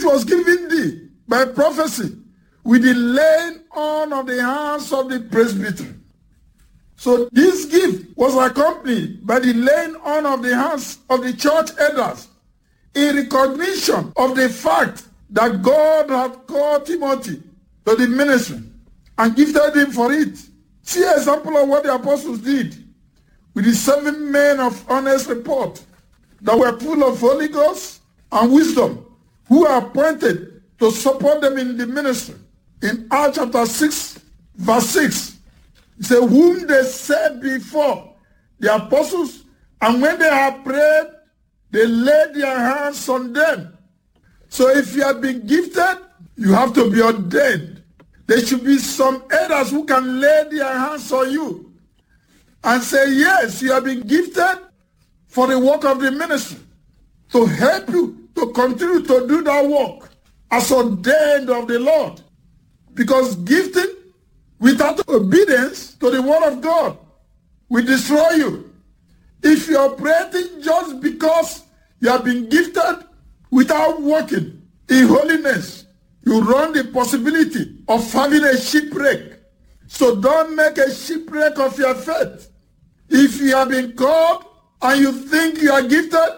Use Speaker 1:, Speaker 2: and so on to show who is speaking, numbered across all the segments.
Speaker 1: was given thee by prophecy with the laying on of the hands of the presbytery. So this gift was accompanied by the laying on of the hands of the church elders in recognition of the fact that God had called Timothy to the ministry and gifted him for it. See an example of what the apostles did with the 7 men of honest report that were full of Holy Ghost and wisdom, who were appointed to support them in the ministry. In Acts chapter 6, verse 6, it says, whom they said before the apostles, and when they had prayed, they laid their hands on them. So if you have been gifted, you have to be ordained. There should be some elders who can lay their hands on you and say, yes, you have been gifted for the work of the ministry, to help you to continue to do that work as ordained of the Lord. Because gifting without obedience to the word of God will destroy you. If you're operating just because you have been gifted without working in holiness, you run the possibility of having a shipwreck. So don't make a shipwreck of your faith. If you have been called and you think you are gifted,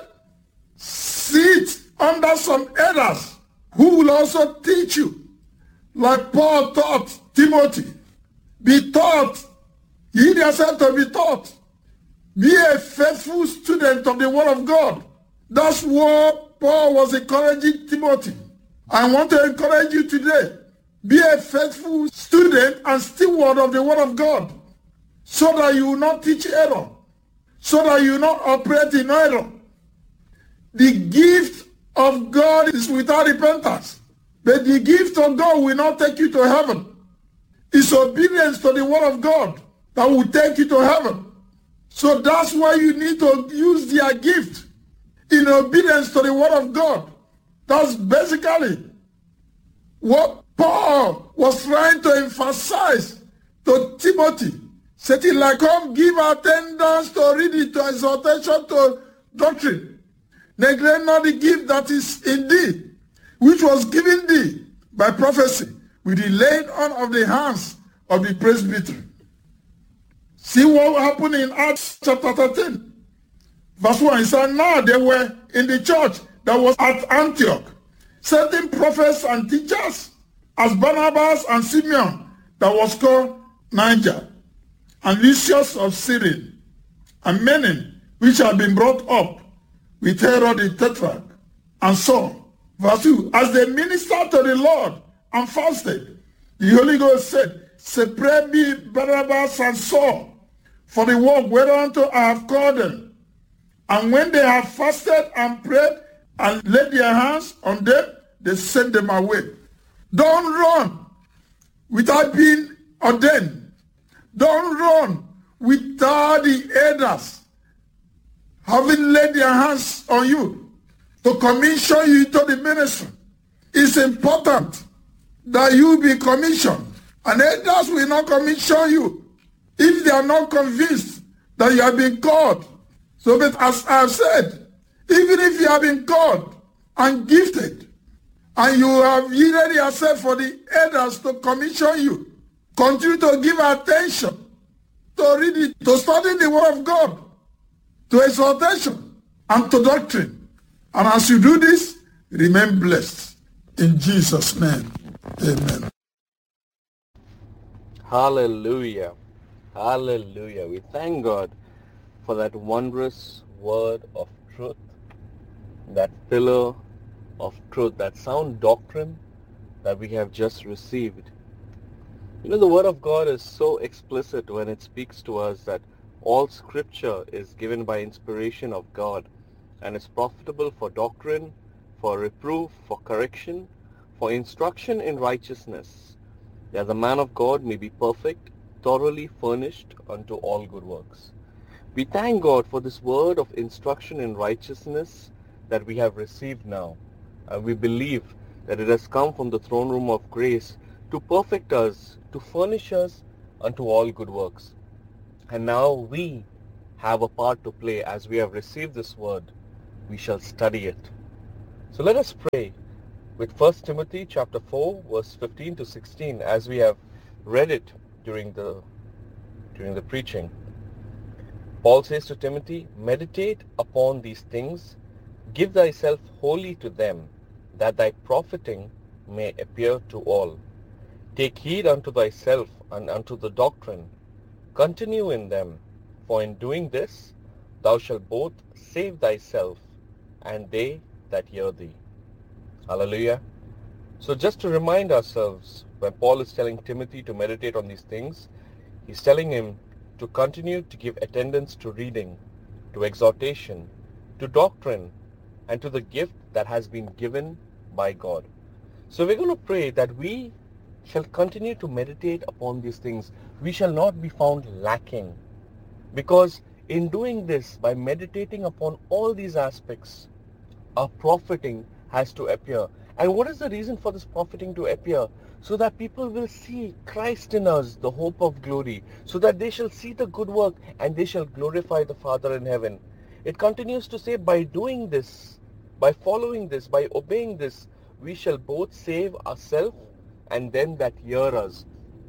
Speaker 1: sit under some elders who will also teach you. Like Paul taught Timothy. Be taught. Yield yourself to be taught. Be a faithful student of the word of God. That's what Paul was encouraging Timothy. I want to encourage you today. Be a faithful student and steward of the word of God, so that you will not teach error, so that you will not operate in error. The gift of God is without repentance, but the gift of God will not take you to heaven. It's obedience to the word of God that will take you to heaven. So that's why you need to use their gift in obedience to the word of God. That's basically what Paul was trying to emphasize to Timothy. Saying, like, come give attendance to reading, to exhortation, to doctrine. Neglect not the gift that is in thee, which was given thee by prophecy, with the laying on of the hands of the presbytery. See what happened in Acts chapter 13. Verse 1, it said, now they were in the church that was at Antioch, certain prophets and teachers, as Barnabas and Simeon, that was called Niger, and Lucius of Cyrene, and many which had been brought up with Herod the Tetrarch, and Saul. Verse 2, as they ministered to the Lord and fasted, the Holy Ghost said, separate me Barnabas and Saul for the work whereunto I have called them. And when they have fasted and prayed and laid their hands on them, they sent them away. Don't run without being ordained. Don't run without the elders having laid their hands on you to commission you to the ministry. It's important that you be commissioned. And elders will not commission you if they are not convinced that you have been called. So, but as I have said, even if you have been called and gifted, and you have yielded yourself for the elders to commission you, continue to give attention to reading, to studying the word of God, to exhortation, and to doctrine. And as you do this, remain blessed. In Jesus' name, amen.
Speaker 2: Hallelujah. Hallelujah. We thank God for that wondrous word of truth, that pillar of truth, that sound doctrine that we have just received. You know, the word of God is so explicit when it speaks to us that all scripture is given by inspiration of God and is profitable for doctrine, for reproof, for correction, for instruction in righteousness, that the man of God may be perfect, thoroughly furnished unto all good works. We thank God for this word of instruction in righteousness that we have received now. We believe that it has come from the throne room of grace to perfect us, to furnish us unto all good works. And now we have a part to play. As we have received this word, we shall study it. So let us pray with 1 Timothy chapter 4, verse 15 to 16, as we have read it during the preaching. Paul says to Timothy, meditate upon these things, give thyself wholly to them, that thy profiting may appear to all. Take heed unto thyself and unto the doctrine. Continue in them, for in doing this thou shalt both save thyself and they that hear thee. Hallelujah. So just to remind ourselves, when Paul is telling Timothy to meditate on these things, he's telling him to continue to give attendance to reading, to exhortation, to doctrine, and to the gift that has been given by God. So we're going to pray that we shall continue to meditate upon these things. We shall not be found lacking, because in doing this, by meditating upon all these aspects, our profiting has to appear. And what is the reason for this profiting to appear? So that people will see Christ in us, the hope of glory, so that they shall see the good work and they shall glorify the Father in heaven. It continues to say, by doing this, by following this, by obeying this, we shall both save ourselves and them that hear us.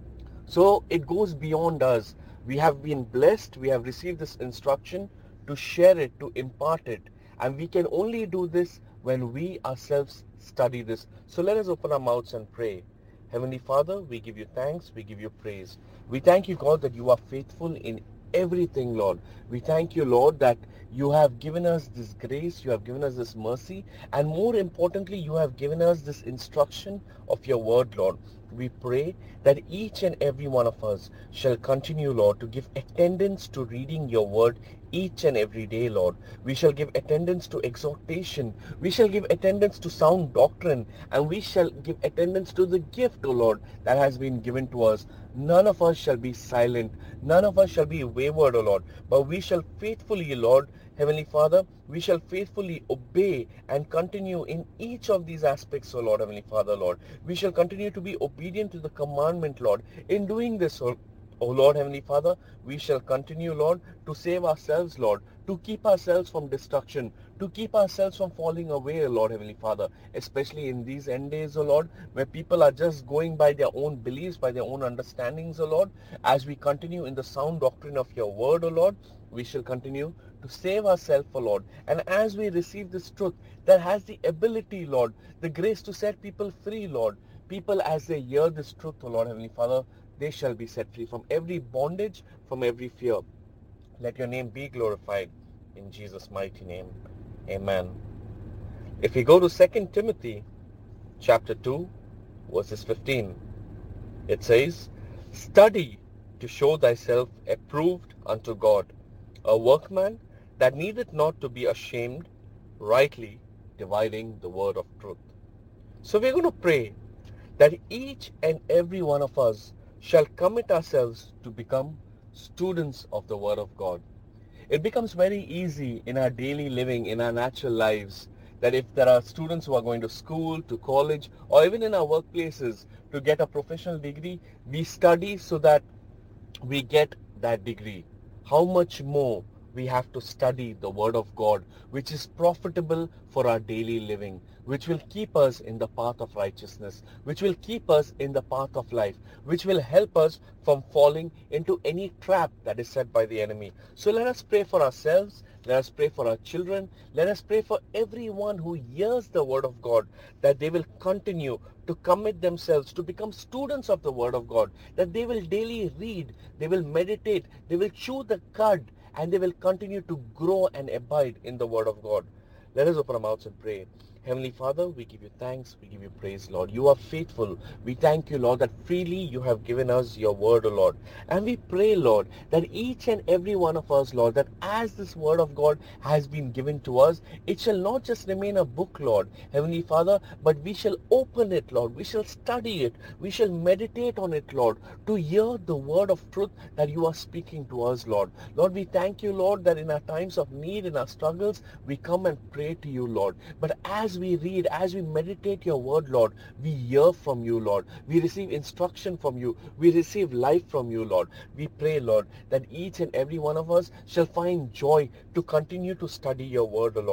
Speaker 2: So it goes beyond us. We have been blessed, we have received this instruction to share it, to impart it. And we can only do this when we ourselves study this. So let us open our mouths and pray. Heavenly Father, we give you thanks, we give you praise. We thank you, God, that you are faithful in everything, Lord. We thank you, Lord, that you have given us this grace, you have given us this mercy, and more importantly, you have given us this instruction of your word, Lord. We pray that each and every one of us shall continue, Lord, to give attendance to reading your word each and every day, Lord. We shall give attendance to exhortation. We shall give attendance to sound doctrine. And we shall give attendance to the gift, O Lord, that has been given to us. None of us shall be silent. None of us shall be wayward, O Lord. But we shall faithfully, Lord, Heavenly Father, we shall faithfully obey and continue in each of these aspects, O Lord, Heavenly Father, Lord. We shall continue to be obedient to the commandment, Lord. In doing this, O Lord, Heavenly Father, we shall continue, Lord, to save ourselves, Lord, to keep ourselves from destruction, to keep ourselves from falling away, Lord, Heavenly Father, especially in these end days, O Lord, where people are just going by their own beliefs, by their own understandings, O Lord. As we continue in the sound doctrine of your word, O Lord, we shall continue to save ourselves, O Lord. And as we receive this truth that has the ability, Lord, the grace to set people free, Lord, people as they hear this truth, O Lord, Heavenly Father, they shall be set free from every bondage, from every fear. Let your name be glorified in Jesus' mighty name. Amen. If we go to 2 Timothy chapter 2, verses 15, it says, study to show thyself approved unto God, a workman that needeth not to be ashamed, rightly dividing the word of truth. So we're going to pray that each and every one of us shall commit ourselves to become students of the word of God. It becomes very easy in our daily living, in our natural lives, that if there are students who are going to school, to college, or even in our workplaces to get a professional degree, we study so that we get that degree. How much more we have to study the word of God, which is profitable for our daily living, which will keep us in the path of righteousness, which will keep us in the path of life, which will help us from falling into any trap that is set by the enemy. So let us pray for ourselves. Let us pray for our children. Let us pray for everyone who hears the word of God, that they will continue to commit themselves to become students of the word of God, that they will daily read, they will meditate, they will chew the cud, and they will continue to grow and abide in the word of God. Let us open our mouths and pray. Heavenly Father, we give you thanks, we give you praise, Lord. You are faithful. We thank you, Lord, that freely you have given us your word, O Lord. And we pray, Lord, that each and every one of us, Lord, that as this word of God has been given to us, it shall not just remain a book, Lord, Heavenly Father, but we shall open it, Lord. We shall study it. We shall meditate on it, Lord, to hear the word of truth that you are speaking to us, Lord. Lord, we thank you, Lord, that in our times of need, in our struggles, we come and pray to you, Lord. But as we read, as we meditate your word, Lord, we hear from you, Lord. We receive instruction from you. We receive life from you, Lord. We pray, Lord, that each and every one of us shall find joy to continue to study your word, O Lord.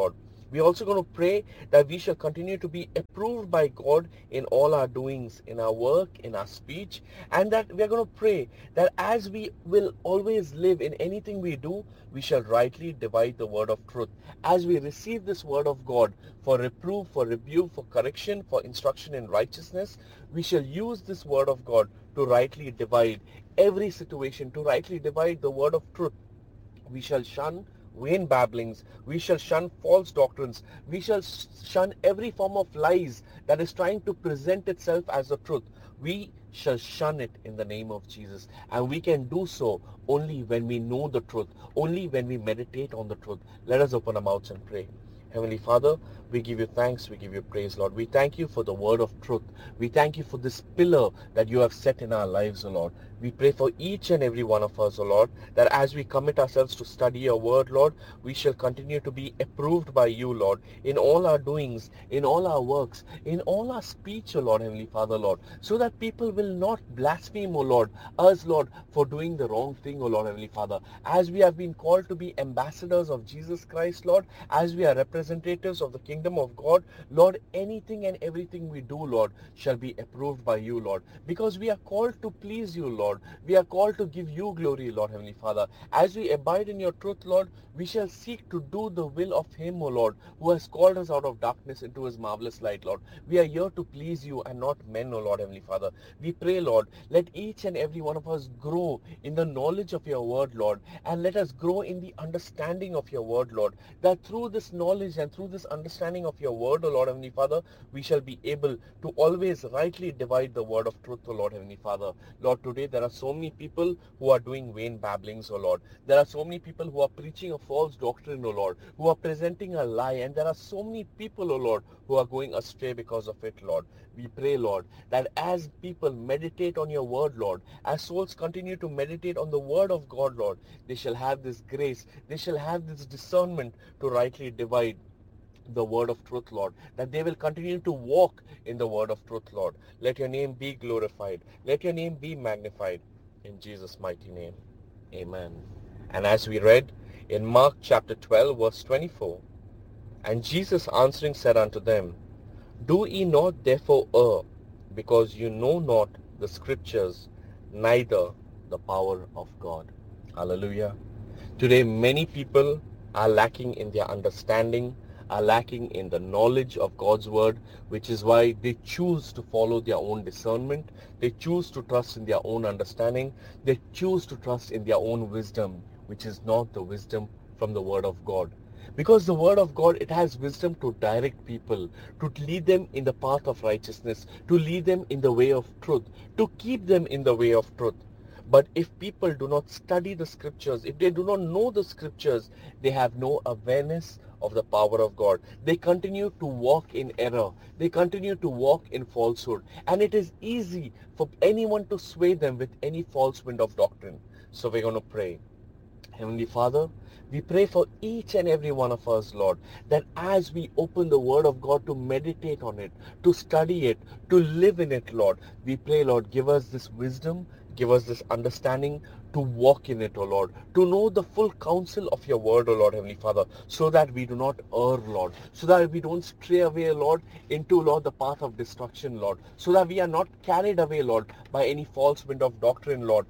Speaker 2: We're also going to pray that we shall continue to be approved by God in all our doings, in our work, in our speech, and that we are going to pray that as we will always live in anything we do, we shall rightly divide the word of truth. As we receive this word of God for reproof, for rebuke, for correction, for instruction in righteousness, we shall use this word of God to rightly divide every situation, to rightly divide the word of truth. We shall shun vain babblings. We shall shun false doctrines. We shall shun every form of lies that is trying to present itself as the truth. We shall shun it in the name of Jesus. And we can do so only when we know the truth, only when we meditate on the truth. Let us open our mouths and pray. Heavenly Father, we give you thanks, we give you praise, Lord. We thank you for the word of truth. We thank you for this pillar that you have set in our lives, O Lord. We pray for each and every one of us, O Lord, that as we commit ourselves to study your word, Lord, we shall continue to be approved by you, Lord, in all our doings, in all our works, in all our speech, O Lord, Heavenly Father, Lord, so that people will not blaspheme, O Lord, us, Lord, for doing the wrong thing, O Lord, Heavenly Father. As we have been called to be ambassadors of Jesus Christ, Lord, as we are representatives of the kingdom of God, Lord, anything and everything we do, Lord, shall be approved by you, Lord, because we are called to please you, Lord. We are called to give you glory, Lord, Heavenly Father. As we abide in your truth, Lord, we shall seek to do the will of him, O Lord, who has called us out of darkness into his marvelous light, Lord. We are here to please you and not men, O Lord, Heavenly Father. We pray, Lord, let each and every one of us grow in the knowledge of your word, Lord, and let us grow in the understanding of your word, Lord, that through this knowledge and through this understanding of your word, O Lord, Heavenly Father, we shall be able to always rightly divide the word of truth, O Lord, Heavenly Father. Lord, today there are so many people who are doing vain babblings, O Lord. There are so many people who are preaching a false doctrine, O Lord, who are presenting a lie, and there are so many people, O Lord, who are going astray because of it, Lord. We pray, Lord, that as people meditate on your word, Lord, as souls continue to meditate on the word of God, Lord, they shall have this grace, they shall have this discernment to rightly divide the word of truth, Lord, that they will continue to walk in the word of truth, Lord. Let your name be glorified. Let your name be magnified. In Jesus' mighty name, amen. And as we read in Mark chapter 12, verse 24, and Jesus answering said unto them, do ye not therefore err, because you know not the scriptures, neither the power of God. Hallelujah. Today, many people are lacking in their understanding, are lacking in the knowledge of God's word, which is why they choose to follow their own discernment. They choose to trust in their own understanding. They choose to trust in their own wisdom, which is not the wisdom from the word of God. Because the word of God, it has wisdom to direct people, to lead them in the path of righteousness, to lead them in the way of truth, to keep them in the way of truth. But if people do not study the scriptures, if they do not know the scriptures, they have no awareness of the power of God. They continue to walk in error. They continue to walk in falsehood. And it is easy for anyone to sway them with any false wind of doctrine. So we're going to pray. Heavenly Father, we pray for each and every one of us, Lord, that as we open the Word of God to meditate on it, to study it, to live in it, Lord, we pray, Lord, give us this wisdom, give us this understanding to walk in it, O Lord, to know the full counsel of your word, O Lord, Heavenly Father, so that we do not err, Lord, so that we don't stray away, Lord, into, Lord, the path of destruction, Lord, so that we are not carried away, Lord, by any false wind of doctrine, Lord,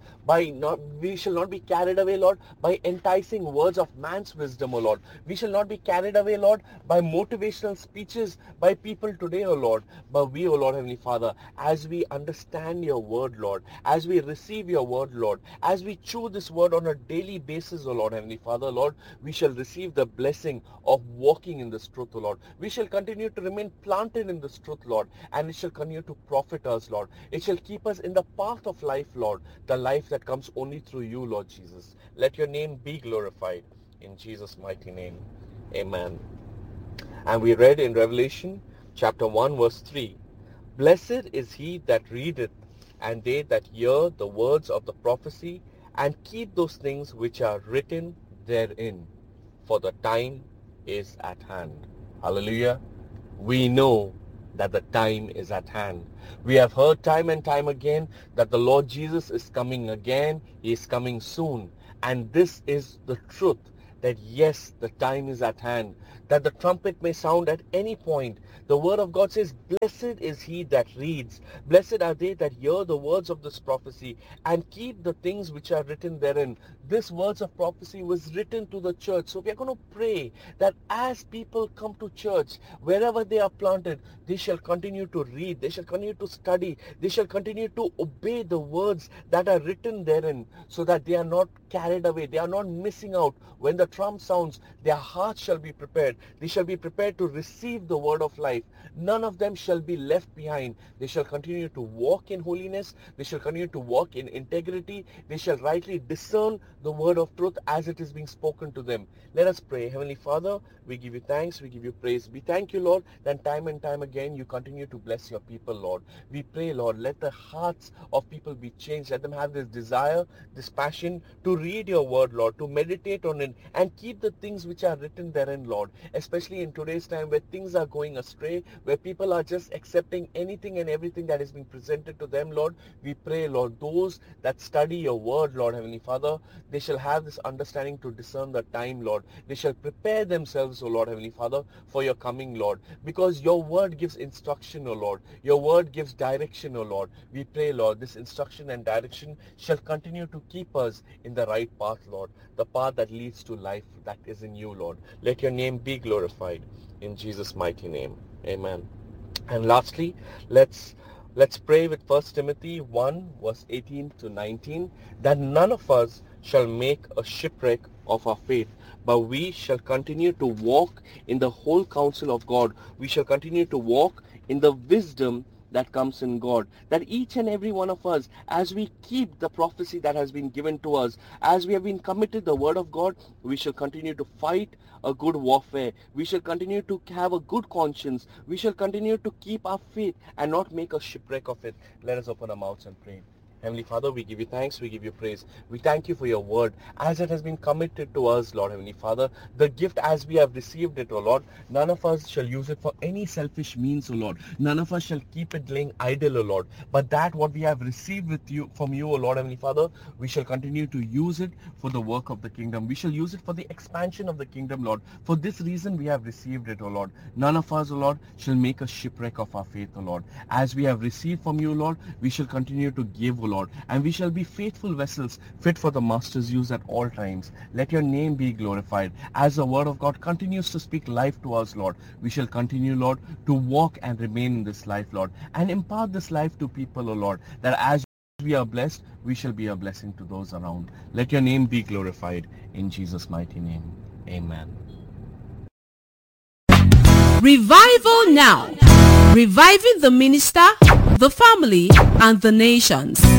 Speaker 2: we shall not be carried away, Lord, by enticing words of man's wisdom, O Lord. We shall not be carried away, Lord, by motivational speeches by people today, O Lord, but we, O Lord, Heavenly Father, as we understand your word, Lord, as we receive your word, Lord, as we chew this word on a daily basis, O Lord, Heavenly Father, Lord, we shall receive the blessing of walking in this truth, O Lord. We shall continue to remain planted in this truth, Lord, and it shall continue to profit us, Lord. It shall keep us in the path of life, Lord, the life that comes only through you, Lord Jesus. Let your name be glorified. In Jesus' mighty name, amen. And we read in Revelation chapter 1, verse 3, blessed is he that readeth, and they that hear the words of the prophecy, and keep those things which are written therein, for the time is at hand. Hallelujah. We know that the time is at hand. We have heard time and time again that the Lord Jesus is coming again. He is coming soon. And this is the truth, that yes, the time is at hand, that the trumpet may sound at any point. The word of God says, blessed is he that reads, blessed are they that hear the words of this prophecy and keep the things which are written therein. This words of prophecy was written to the church. So we are going to pray that as people come to church, wherever they are planted, they shall continue to read, they shall continue to study, they shall continue to obey the words that are written therein, so that they are not carried away, they are not missing out. When the trump sounds, their hearts shall be prepared. They shall be prepared to receive the word of life. None of them shall be left behind. They shall continue to walk in holiness. They shall continue to walk in integrity. They shall rightly discern the word of truth as it is being spoken to them. Let us pray. Heavenly Father, we give you thanks. We give you praise. We thank you, Lord, that time and time again you continue to bless your people, Lord. We pray, Lord, let the hearts of people be changed. Let them have this desire, this passion to read your word, Lord, to meditate on it and keep the things which are written therein, Lord. Especially in today's time where things are going astray, where people are just accepting anything and everything that is being presented to them, Lord. We pray, Lord, those that study your word, Lord, Heavenly Father, they shall have this understanding to discern the time, Lord. They shall prepare themselves, O Lord, Heavenly Father, for your coming, Lord, because your word gives instruction, O Lord. Your word gives direction, O Lord. We pray, Lord, this instruction and direction shall continue to keep us in the right path, Lord, the path that leads to life that is in you, Lord. Let your name be glorified in Jesus' mighty name. Amen. And lastly, let's pray with 1 Timothy 1 verse 18 to 19, that none of us shall make a shipwreck of our faith, but we shall continue to walk in the whole counsel of God. We shall continue to walk in the wisdom that comes in God, that each and every one of us, as we keep the prophecy that has been given to us, as we have been committed the word of God, we shall continue to fight a good warfare. We shall continue to have a good conscience. We shall continue to keep our faith and not make a shipwreck of it. Let us open our mouths and pray. Heavenly Father, we give you thanks, we give you praise. We thank you for your word as it has been committed to us, Lord Heavenly Father. The gift as we have received it, O Lord, none of us shall use it for any selfish means, O Lord. None of us shall keep it laying idle, O Lord. But that what we have received from you, O Lord Heavenly Father, we shall continue to use it for the work of the kingdom. We shall use it for the expansion of the kingdom, Lord. For this reason we have received it, O Lord. None of us, O Lord, shall make a shipwreck of our faith, O Lord. As we have received from you, Lord, we shall continue to give, O Lord. And we shall be faithful vessels, fit for the Master's use at all times. Let your name be glorified. As the word of God continues to speak life to us, Lord, we shall continue, Lord, to walk and remain in this life, Lord, and impart this life to people, O Lord, that as we are blessed, we shall be a blessing to those around. Let your name be glorified in Jesus' mighty name. Amen.
Speaker 3: Revival Now. Reviving the minister, the family, and the nations.